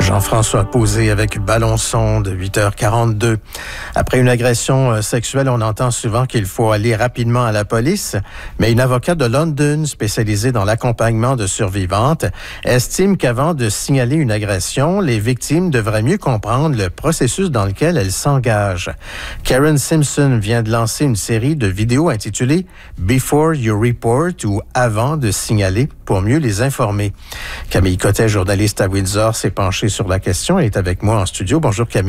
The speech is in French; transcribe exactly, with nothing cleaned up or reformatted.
Jean-François Posé avec Balançon de huit heures quarante-deux. Après une agression sexuelle, on entend souvent qu'il faut aller rapidement à la police, mais une avocate de London spécialisée dans l'accompagnement de survivantes estime qu'avant de signaler une agression, les victimes devraient mieux comprendre le processus dans lequel elles s'engagent. Karen Simpson vient de lancer une série de vidéos intitulée « Before You Report » ou « Avant de signaler » pour mieux les informer. Camille Cottet, journaliste à Windsor, s'est penchée sur la question et est avec moi en studio. Bonjour Camille.